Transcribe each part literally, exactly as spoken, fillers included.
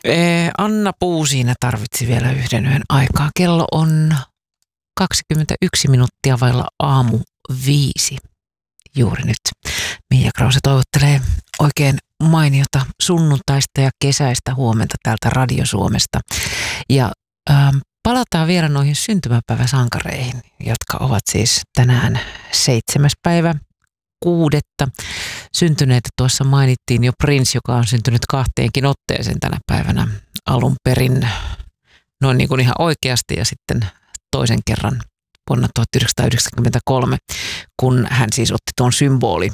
Ee, Anna Puu siinä tarvitsi vielä yhden yön aikaa. Kello on kaksikymmentäyksi minuuttia vailla aamu viisi juuri nyt. Mia Krause toivottelee oikein mainiota sunnuntaista ja kesäistä huomenta täältä Radio Suomesta. Ja ähm, palataan vielä noihin syntymäpäiväsankareihin, jotka ovat siis tänään seitsemäs päivä kuudetta. Syntyneitä tuossa mainittiin jo Prince, joka on syntynyt kahteenkin otteeseen tänä päivänä alun perin noin niin kuin ihan oikeasti ja sitten toisen kerran vuonna tuhatyhdeksänsataayhdeksänkymmentäkolme, kun hän siis otti tuon symboli,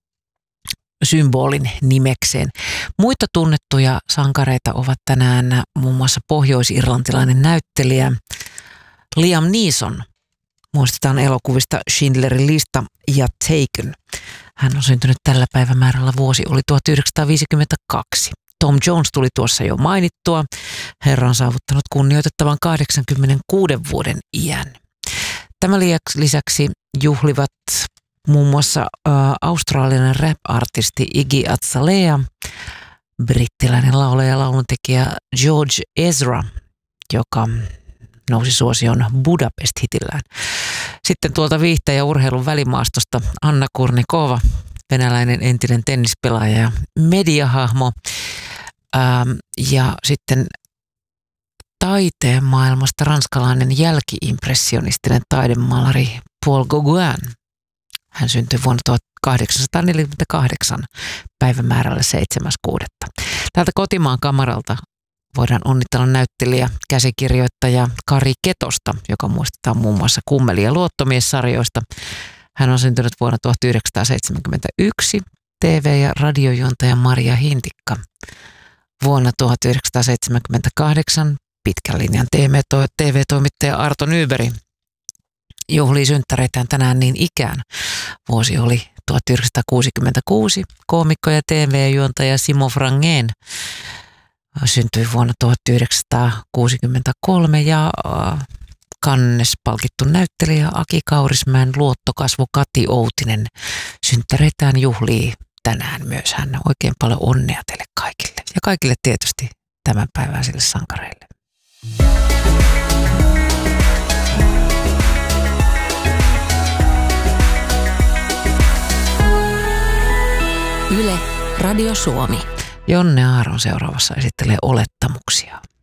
symbolin nimekseen. Muita tunnettuja sankareita ovat tänään muun muassa pohjois-irlantilainen näyttelijä Liam Neeson. Muistetaan elokuvista Schindlerin lista ja Taken. Hän on syntynyt tällä päivämäärällä, vuosi oli tuhatyhdeksänsataaviisikymmentäkaksi. Tom Jones tuli tuossa jo mainittua. Herra on saavuttanut kunnioitettavan kahdeksankymmentäkuuden vuoden iän. Tämän lisäksi juhlivat muun muassa ä, australialainen rap-artisti Iggy Azalea, brittiläinen laulaja ja lauluntekijä George Ezra, joka nousi suosion Budapest-hitillään. Sitten tuolta viihteen ja urheilun välimaastosta Anna Kurnikova, venäläinen entinen tennispelaaja ja mediahahmo. Ähm, ja sitten taiteen maailmasta ranskalainen jälkiimpressionistinen taidemaalari Paul Gauguin. Hän syntyi vuonna tuhatkahdeksansataaneljäkymmentäkahdeksan päivämäärällä seitsemäs kuudetta. Täältä kotimaan kamaralta voidaan onnitella näyttelijä, käsikirjoittaja Kari Ketosta, joka muistetaan muun muassa Kummeli- ja Luottomies-sarjoista. Hän on syntynyt vuonna tuhatyhdeksänsataaseitsemänkymmentäyksi. T V- ja radiojuontaja Maria Hintikka. Vuonna tuhatyhdeksänsataaseitsemänkymmentäkahdeksan pitkän linjan T V-toimittaja Arto Nyberg juhlii synttäreitään tänään niin ikään. Vuosi oli tuhatyhdeksänsataakuusikymmentäkuusi. Koomikko ja T V-juontaja Simo Frangén syntyi vuonna tuhatyhdeksänsataakuusikymmentäkolme ja Cannes palkittu näyttelijä Aki Kaurismäen luottokasvu Kati Outinen synttäreitään juhlii tänään myös. Hän oikein paljon onnea teille kaikille ja kaikille tietysti tämänpäiväisille sankareille. Yle, Radio Suomi. Jonne Aaron seuraavassa esittelee olettamuksia.